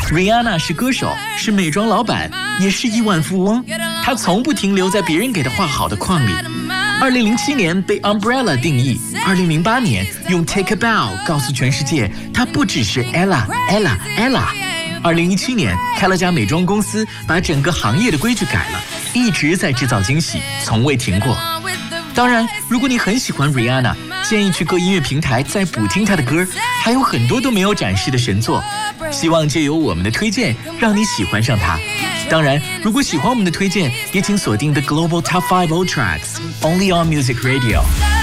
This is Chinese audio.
Rihanna 是歌手，是美妆老板，也是亿万富翁。她从不停留在别人给她画好的框里。2007年被 Umbrella 定义，2008年用 Take a Bow 告诉全世界，她不只是 Ella。2017年开了家美妆公司，把整个行业的规矩改了，一直在制造惊喜，从未停过。当然，如果你很喜欢 Rihanna， 建议去各音乐平台再补听她的歌，还有很多都没有展示的神作。希望借由我们的推荐，让你喜欢上她。当然，如果喜欢我们的推荐，也请锁定 The Global Top 5 Old Tracks Only on Music Radio。